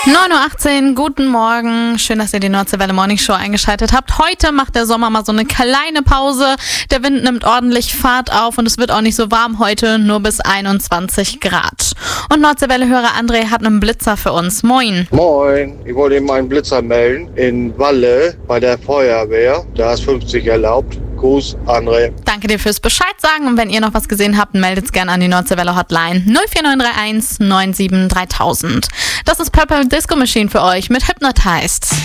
9:18 Uhr, guten Morgen. Schön, dass ihr die Nordseewelle Morning Show eingeschaltet habt. Heute macht der Sommer mal so eine kleine Pause. Der Wind nimmt ordentlich Fahrt auf und es wird auch nicht so warm heute, nur bis 21 Grad. Und Nordseewelle-Hörer André hat einen Blitzer für uns. Moin. Moin, ich wollte eben einen Blitzer melden in Walle bei der Feuerwehr. Da ist 50 erlaubt. Gruß, André. Danke dir fürs Bescheid sagen und wenn ihr noch was gesehen habt, meldet's gerne an die Nordseewelle Hotline 04931 97 3000. Das ist Purple Disco Machine für euch mit Hypnotized.